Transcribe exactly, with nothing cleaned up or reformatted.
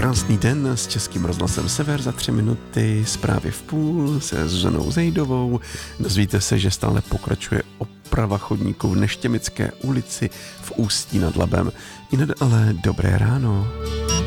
Krásný den s Českým rozhlasem Sever, za tři minuty zprávy v půl se Zuzanou Zejdovou. Dozvíte se, že stále pokračuje oprava chodníků v Neštěmické ulici v Ústí nad Labem. I ale dobré ráno.